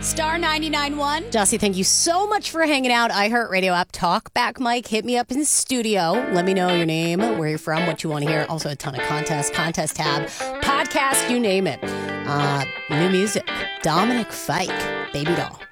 Star 99.1. Jossie, thank you so much for hanging out. iHeartRadio app, Talk Back Mike. Hit me up in the studio. Let me know your name, where you're from, what you want to hear. Also a ton of contest tab, podcast, you name it. New music, Dominic Fike, Baby Doll.